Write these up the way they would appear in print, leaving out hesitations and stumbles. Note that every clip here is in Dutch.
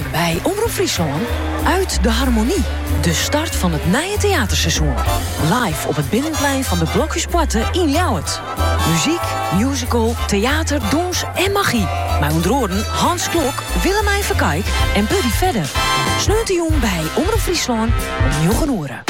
bij Omroep Friesland. Uit de Harmonie. De start van het nieuwe theaterseizoen. Live op het Binnenplein van de Blokhuispoorten in Ljouwert. Muziek, musical, theater, dans en magie. Met onder oren Hans Klok, Willemijn Verkijk en Buddy Vedder. Sneut de jong bij Omroep Friesland om Jochen Oren.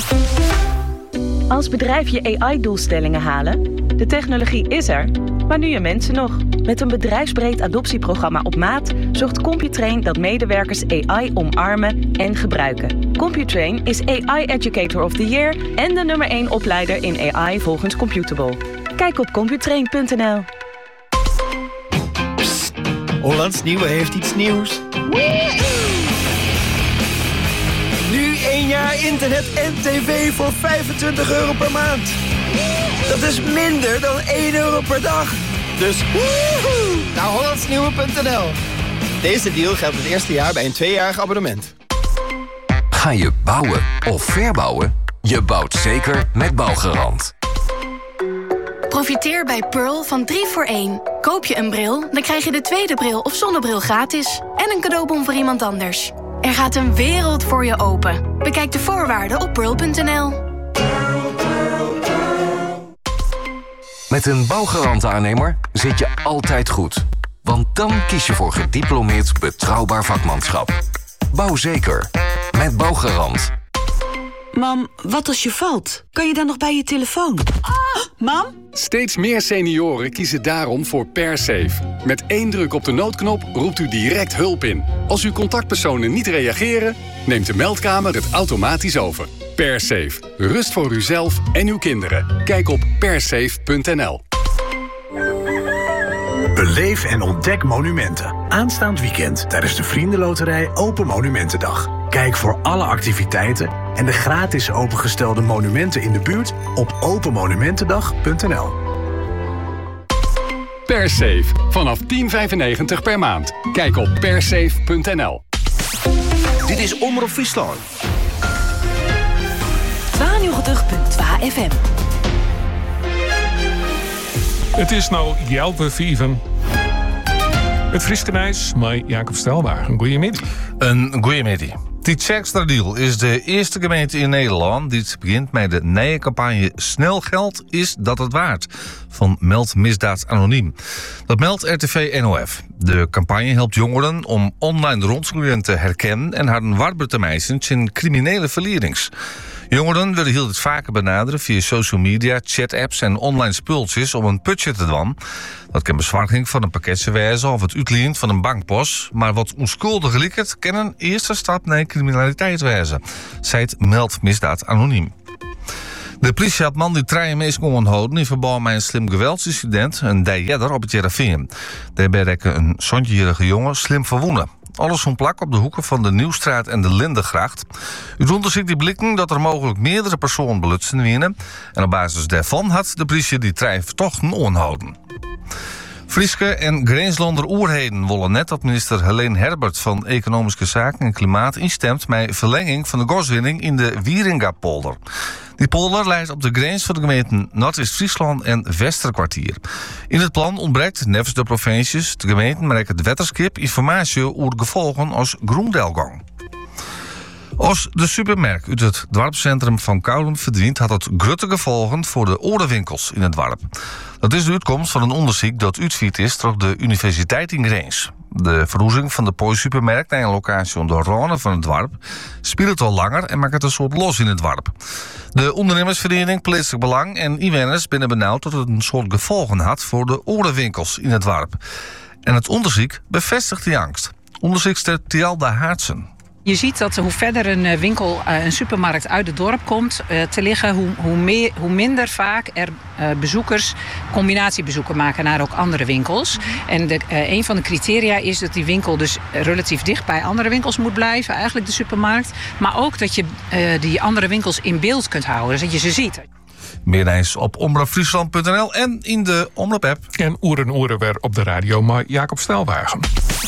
Als bedrijf je AI-doelstellingen halen? De technologie is er, maar nu je mensen nog. Met een bedrijfsbreed adoptieprogramma op maat zorgt Computrain dat medewerkers AI omarmen en gebruiken. Computrain is AI Educator of the Year en de nummer 1 opleider in AI volgens Computable. Kijk op computrain.nl. Psst, Hollands Nieuwe heeft iets nieuws. Nu 1 jaar internet en tv voor €25 per maand. Dat is minder dan €1 per dag. Dus naar hollandsnieuwe.nl. Deze deal geldt het eerste jaar bij een 2-jarig abonnement. Ga je bouwen of verbouwen? Je bouwt zeker met Bouwgarant. Profiteer bij Pearl van 3 voor 1. Koop je een bril, dan krijg je de tweede bril of zonnebril gratis. En een cadeaubon voor iemand anders. Er gaat een wereld voor je open. Bekijk de voorwaarden op pearl.nl. Met een Bouwgarant-aannemer zit je altijd goed. Want dan kies je voor gediplomeerd betrouwbaar vakmanschap. Bouw zeker. Met Bouwgarant. Mam, wat als je valt? Kan je dan nog bij je telefoon? Mam? Steeds meer senioren kiezen daarom voor PerSafe. Met 1 druk op de noodknop roept u direct hulp in. Als uw contactpersonen niet reageren, neemt de meldkamer het automatisch over. PerSafe. Rust voor uzelf en uw kinderen. Kijk op persafe.nl. Beleef en ontdek monumenten. Aanstaand weekend tijdens de Vriendenloterij Open Monumentendag. Kijk voor alle activiteiten en de gratis opengestelde monumenten in de buurt op openmonumentendag.nl. PerSafe. Vanaf €10,95 per maand. Kijk op persafe.nl. Dit is Omroep Friesland. 92.2 FM. Het is nou Jelpe Vieven. Het Frieskenijs, maar Jacob Stelwagen. Goedemiddag. Een goeiemiddag. Tietjextra-deal is de eerste gemeente in Nederland die begint met de nieuwe campagne Snel geld is dat het waard van Meld Misdaad Anoniem. Dat meldt RTV NOF. De campagne helpt jongeren om online rondsgroeien te herkennen en haar warber te mijzen in criminele verleidings. Jongeren willen heel dit vaker benaderen via social media, chat-apps en online spultjes om een putje te doen. Dat kan bezwarging van een pakketje wezen of het uitleen van een bankpos. Maar wat onschuldig lieket, kan een eerste stap naar criminaliteit wezen, zei het Meld Misdaad Anoniem. De politie had man die 3 mensen kon houden in verband met een slim geweldsincident, een dijjedder op het Jereveen. Daarbij rekken een zontjejerige jongen slim verwonnen. Alles ontplak op de hoeken van de Nieuwstraat en de Lindengracht. Uit onderzoek die blikken dat er mogelijk meerdere personen belutsen winnen. En op basis daarvan had de politie die 3 vertochten onhouden. Frieske en Grenslander oerheden willen net dat minister Helene Herbert van Economische Zaken en Klimaat instemt met verlenging van de gaswinning in de Wieringa-polder. Die polder ligt op de grens van de gemeenten Noord-West-Friesland en Westerkwartier. In het plan ontbreekt, nevens de provincies, de gemeenten met het wetterskip informatie over gevolgen als groendelgang. Als de supermarkt uit het dorpscentrum van Koudem verdwijnt, had het grote gevolgen voor de oordewinkels in het dorp. Dat is de uitkomst van een onderzoek dat uitgevoerd is door de Universiteit in Greens. De verhuizing van de Pooi-supermarkt naar een locatie onder de Rhône van het dorp speelt al langer en maakt het een soort los in het dorp. De ondernemersvereniging Plaatselijk Belang en inwoners binnen benauwd dat het een soort gevolgen had voor de oordewinkels in het dorp. En het onderzoek bevestigt die angst. Onderzoekster Tialda Haartsen. Je ziet dat hoe verder een winkel, een supermarkt uit het dorp komt te liggen, hoe minder vaak er bezoekers combinatiebezoeken maken naar ook andere winkels. En een van de criteria is dat die winkel dus relatief dicht bij andere winkels moet blijven, eigenlijk de supermarkt. Maar ook dat je die andere winkels in beeld kunt houden, dus dat je ze ziet. Meer eens op omroepfriesland.nl en in de Omroep-app. En oeren weer op de radio, maar Jacob Stelwagen.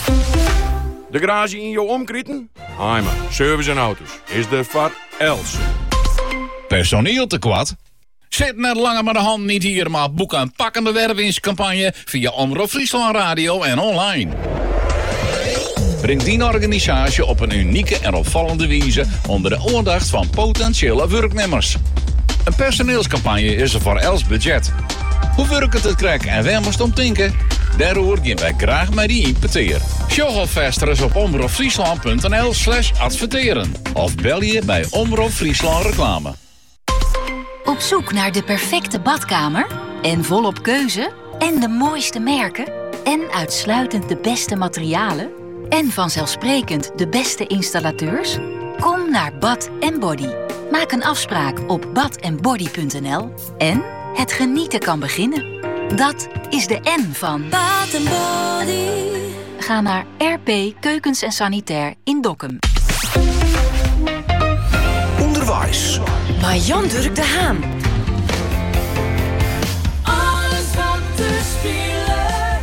De garage in jouw omkrieten? Heimer, service en auto's. Is de van Els. Personeel tekort? Zet net langer maar de hand niet hier, maar boek een pakkende wervingscampagne via Omroep Friesland Radio en online. brengt die organisatie op een unieke en opvallende wijze onder de aandacht van potentiële werknemers. Een personeelscampagne is er voor els budget. Hoe werkt het krijg en waar moest om denken? Daarover gaan wij graag met die impeteer. Sjogg alvast eens op omroepfriesland.nl/adverteren. Of bel je bij Omroep Friesland Reclame. Op zoek naar de perfecte badkamer? En volop keuze? En de mooiste merken? En uitsluitend de beste materialen? En vanzelfsprekend de beste installateurs? Kom naar Bad & Body. Maak een afspraak op badandbody.nl en het genieten kan beginnen. Dat is de N van Bad & Body. Ga naar RP Keukens en Sanitair in Dokkum. Onderwijs. Bij Jan Dirk de Haan. Alles wat te spelen.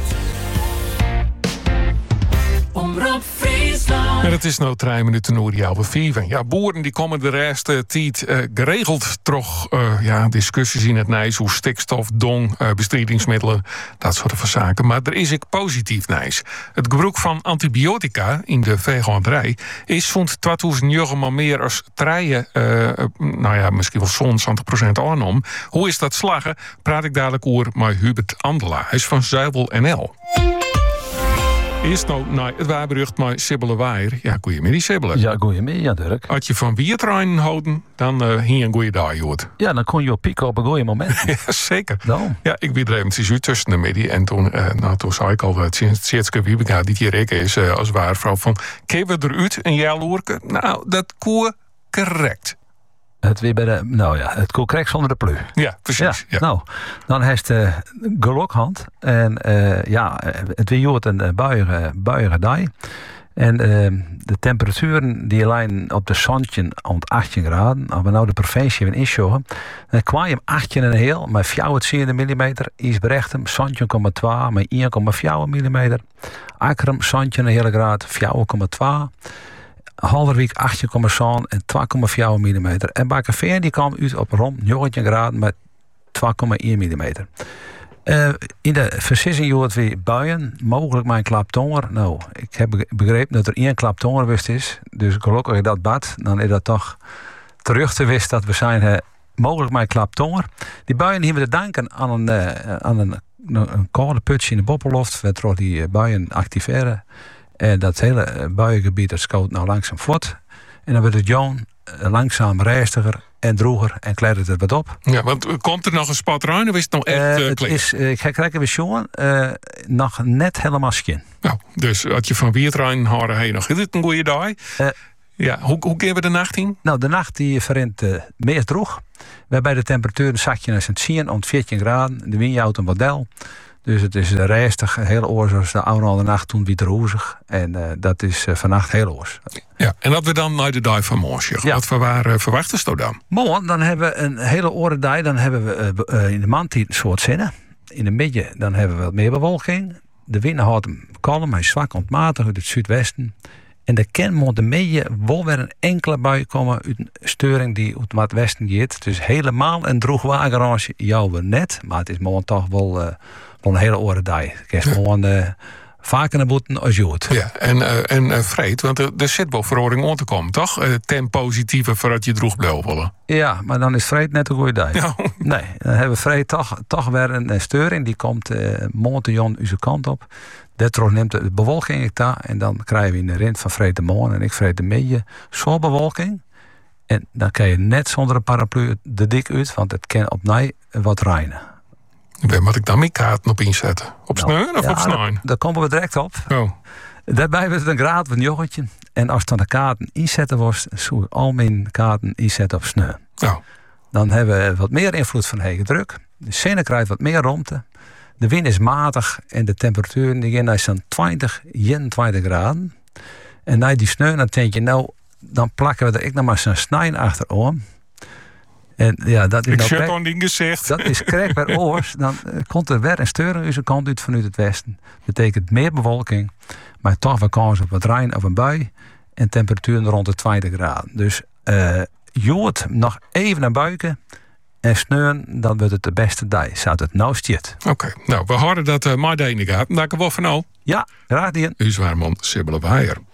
Omroep Friesland. En het is nou 3 minuten voor die halve 5. Ja, boeren die komen de rest tijd geregeld toch discussies in het nijs hoe stikstof, dong, bestrijdingsmiddelen, dat soort van zaken. Maar er is ook positief nijs. Het gebruik van antibiotica in de veehouderij is vond 2009 maar meer als treien, misschien wel 70% aanom. Hoe is dat slagen? Praat ik dadelijk over met Hubert Andela. Hij is van Zuivel NL. Eerst nou, het waarberucht met Sibylle Weijer. Ja, goeiemiddag Sibylle. Ja, goeiemiddag Dirk. Als je van Wiertrein houden, dan hier een goede dag, hoort. Ja, dan kon je op pieken op een goede moment. Ja, zeker. Nou. Ja, ik ben er eventjes uit tussen de middag. En toen zei ik al, Tjitske Wiebega, die hier ik is als waarvrouw, van, kunnen we eruit een jaar loerken? Nou, dat koe correct. Het weer bij de, het koe correct zonder de pleu. Ja, precies. Ja. Nou, dan heeft de gelokhand. En het weer joort een buiige dag. En de temperaturen die lijnen op de zandje rond 18 graden. Als we nou de provincie even inschauen, dan kwam je hem 18,5 met 24 mm. Isbrechtsem, zandje 0,2 met 1,4 mm. Akkerum, zandje een hele graad, 4,2. Halverwijk 18,7 en 2,4 mm. En Bakkeveen die kwam uit op rond 19 graden met 2,1 mm. In de versissing joort weer buien, mogelijk mijn klaptonger. Nou, ik heb begrepen dat er 1 klaptonger is. Dus gelukkig dat bad, dan is dat toch terug te wist dat we zijn mogelijk mijn klaptonger. Die buien hebben we te danken aan een koude putje in de Boppelloft, waardoor die buien activeren. En dat hele buiengebied dat scoot nou langzaam voort. En dan wordt het Joon langzaam rijstiger en droeger en kleedert het wat op. Ja, want komt er nog een spot ruim of is het nog echt het is, ik ga kijken bij Joon, nog net helemaal skin. Nou, dus als je van Wiertrein houden, heb je nog dit een goede dag. Hoe kunnen we de nacht in? Nou, de nacht die verrent meer droeg. Waarbij de temperatuur zakt je naar zijn 10 om 14 graden. De wind houdt een model. Dus het is rijstig, heel oor zoals de oude nacht toen weer roezig. En dat is vannacht heel oors. Ja, en dat we dan naar de dag van morgen. Ja. Wat verwachten ze dan? Morgen, dan hebben we een hele orendag. Dan hebben we in de maandtijd een soort zinnen. In de midden dan hebben we wat meer bewolking. De wind houdt hem kalm, hij is zwak ontmatig uit het zuidwesten. En de ken moet de midden wel weer een enkele bui komen uit een steuring die uit het westen gaat. Dus helemaal een droeg wagenrandje jou we net. Maar het is morgen toch wel een hele orendag. Ik heb gewoon vaker naar boeten als je het. Ja, en Freed, want er zit wel verhoring om te komen, toch? Ten positieve voordat je droeg blijft willen. Ja, maar dan is Freed net een goede dag. Ja. Nee, dan hebben we Freed toch weer een steuring. Die komt morgen onze kant op. Daardoor neemt de bewolking daar. En dan krijgen we in de rint van Freed de morgen en ik Freed de midden zo'n bewolking. En dan kan je net zonder een paraplu de dik uit, want het kan opnieuw wat regenen. Waar moet ik dan mijn kaarten op inzetten? Op sneeuw of op sneeuw? Daar komen we direct op. Oh. Daarbij wordt het een graad van een joggetje. En als dan de kaarten inzetten wordt, zou ik al mijn kaarten inzetten op sneeuw. Oh. Dan hebben we wat meer invloed van hege druk. De zinnen krijgt wat meer ruimte. De wind is matig en de temperatuur die gaan naar zo'n 20, 21 graden. En na die sneeuw, dan denk je, nou, dan plakken we er nog maar zo'n snij achterom. En ja, dat is ik nou zet aan die gezicht. Dat is correct bij oors. Dan komt er weer een steuring uit zijn kant uit vanuit het westen. Betekent meer bewolking, maar toch wel kans op wat regn of een bui. En temperaturen rond de 20 graden. Dus joort nog even naar buiken. En sneeuwen, dan wordt het de beste dag. Zou het nou stiert. Oké, nou, we horen dat maar de ene gaat. Dank je wel voor nou. Ja, graag gedaan. U is waarman Sibylle Weijer.